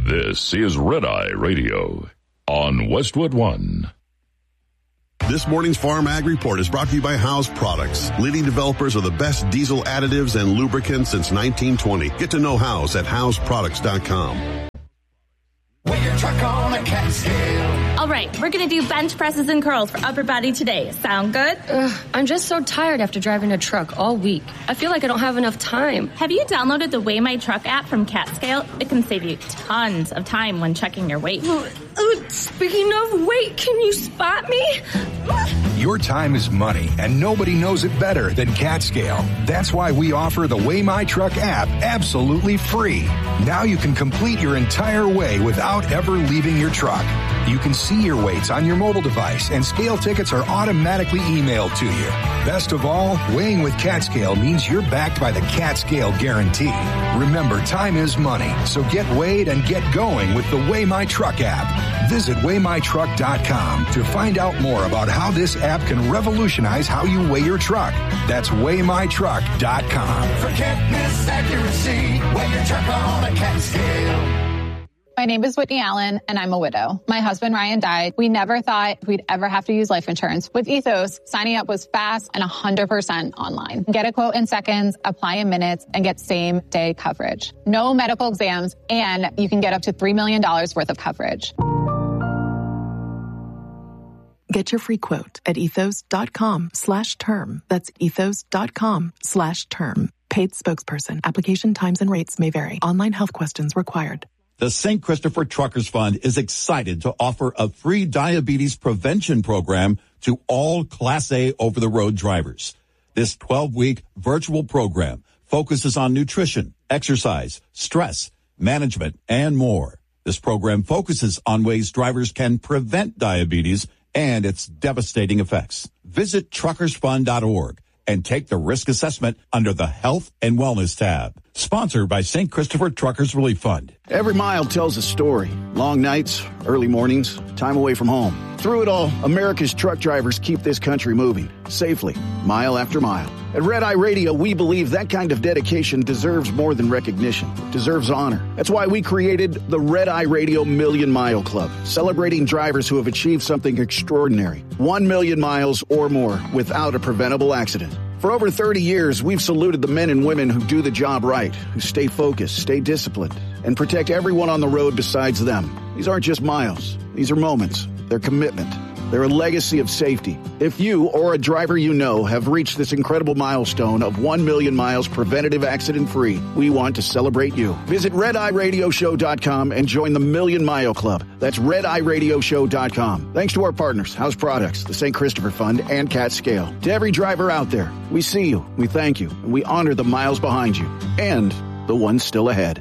This is Red Eye Radio on Westwood One. This morning's Farm Ag Report is brought to you by House Products, leading developers of the best diesel additives and lubricants since 1920. Get to know House at houseproducts.com. Weigh your truck on a cat scale. All right, we're going to do bench presses and curls for upper body today. Sound good? I'm just so tired after driving a truck all week. I feel like I don't have enough time. Have you downloaded the Weigh My Truck app from CatScale? It can save you tons of time when checking your weight. Speaking of weight, can you spot me? Your time is money, and nobody knows it better than CatScale. That's why we offer the Weigh My Truck app absolutely free. Now you can complete your entire weigh without ever leaving your truck. You can see your weights on your mobile device, and scale tickets are automatically emailed to you. Best of all, weighing with CatScale means you're backed by the CatScale guarantee. Remember, time is money, so get weighed and get going with the Weigh My Truck app. Visit WeighMyTruck.com to find out more about how this app can revolutionize how you weigh your truck. That's WeighMyTruck.com. Forget misaccuracy. Weigh your truck on a cat scale. My name is Whitney Allen, and I'm a widow. My husband, Ryan, died. We never thought we'd ever have to use life insurance. With Ethos, signing up was fast and 100% online. Get a quote in seconds, apply in minutes, and get same-day coverage. No medical exams, and you can get up to $3 million worth of coverage. Get your free quote at ethos.com/term. That's ethos.com/term. Paid spokesperson. Application times and rates may vary. Online health questions required. The St. Christopher Truckers Fund is excited to offer a free diabetes prevention program to all Class A over-the-road drivers. This 12-week virtual program focuses on nutrition, exercise, stress, management, and more. This program focuses on ways drivers can prevent diabetes and its devastating effects. Visit truckersfund.org and take the risk assessment under the Health and Wellness tab. Sponsored by St. Christopher Truckers Relief Fund. Every mile tells a story. Long nights, early mornings, time away from home. Through it all, America's truck drivers keep this country moving, safely, mile after mile. At Red Eye Radio, we believe that kind of dedication deserves more than recognition. It deserves honor. That's why we created the Red Eye Radio Million Mile Club, celebrating drivers who have achieved something extraordinary. 1 million miles or more without a preventable accident. For over 30 years, we've saluted the men and women who do the job right, who stay focused, stay disciplined, and protect everyone on the road besides them. These aren't just miles. These are moments. They're commitment. They're a legacy of safety. If you or a driver you know have reached this incredible milestone of 1 million miles preventative accident-free, we want to celebrate you. Visit RedEyeRadioShow.com and join the Million Mile Club. That's RedEyeRadioShow.com. Thanks to our partners, House Products, the St. Christopher Fund, and CatScale. To every driver out there, we see you, we thank you, and we honor the miles behind you and the ones still ahead.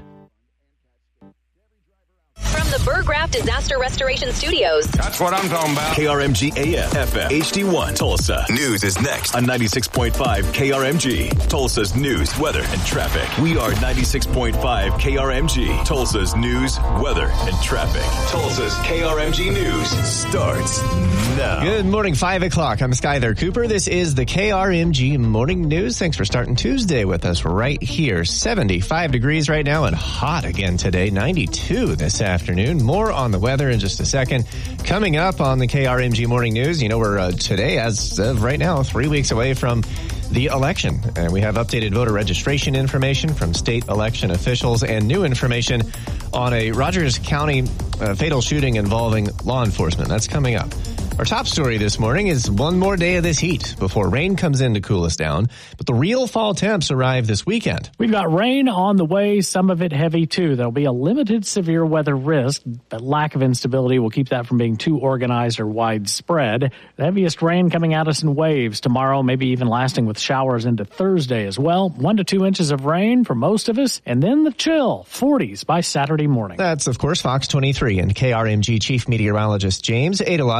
From the Burgraff Disaster Restoration Studios. That's what I'm talking about. KRMG AM, FM, HD1, Tulsa. News is next on 96.5 KRMG. Tulsa's news, weather, and traffic. We are 96.5 KRMG. Tulsa's news, weather, and traffic. Tulsa's KRMG News starts now. Good morning, 5 o'clock. I'm Skyler Cooper. This is the KRMG Morning News. Thanks for starting Tuesday with us right here. 75 degrees right now and hot again today. 92 this afternoon. More on the weather in just a second. Coming up on the KRMG Morning News, you know, we're today, as of right now, 3 weeks away from the election. And we have updated voter registration information from state election officials and new information on a Rogers County fatal shooting involving law enforcement. That's coming up. Our top story this morning is one more day of this heat before rain comes in to cool us down. But the real fall temps arrive this weekend. We've got rain on the way, some of it heavy too. There'll be a limited severe weather risk, but lack of instability will keep that from being too organized or widespread. The heaviest rain coming at us in waves tomorrow, maybe even lasting with showers into Thursday as well. 1 to 2 inches of rain for most of us, and then the chill, 40s by Saturday morning. That's, of course, Fox 23 and KRMG Chief Meteorologist James Adelot. The 5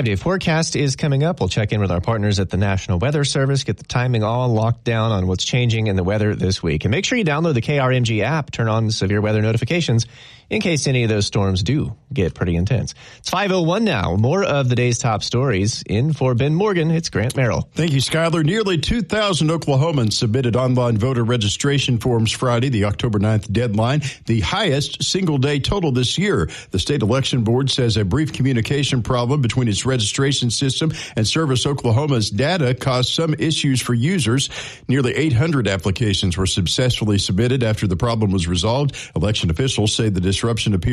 7-day forecast is coming up. We'll check in with our partners at the National Weather Service, get the timing all locked down on what's changing in the weather this week. And make sure you download the KRMG app, turn on the severe weather notifications in case any of those storms do get pretty intense. It's 5:01 now. More of the day's top stories. In for Ben Morgan, it's Grant Merrill. Thank you, Skyler. Nearly 2,000 Oklahomans submitted online voter registration forms Friday, the October 9th deadline, the highest single-day total this year. The state election board says a brief communication problem between its registration system and Service Oklahoma's data caused some issues for users. Nearly 800 applications were successfully submitted after the problem was resolved. Election officials say the disruption appears